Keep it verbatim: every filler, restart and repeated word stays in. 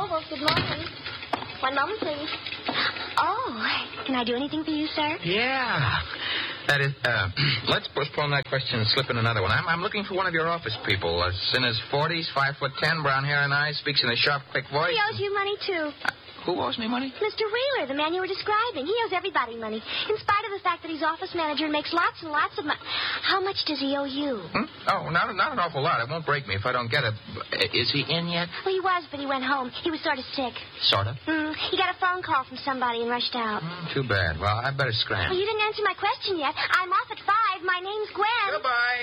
Noble. Good morning. One moment, please. Oh, can I do anything for you, sir? Yeah. That is, uh, let's postpone that question and slip in another one. I'm, I'm looking for one of your office people. Uh, in his forties, five foot ten, brown hair and eyes, speaks in a sharp, quick voice. He owes you money, too. Uh, who owes me money? Mister Wheeler, the man you were describing. He owes everybody money, in spite of the fact that he's office manager and makes lots and lots of money. How much does he owe you? Hmm? Oh, not, not an awful lot. It won't break me if I don't get it. Is he in yet? Well, he was, but he went home. He was sort of sick. Sort of? Mm, he got a phone call from somebody and rushed out. Mm, too bad. Well, I better scram. Well, you didn't answer my question yet. I'm off at five. My name's Gwen. Goodbye.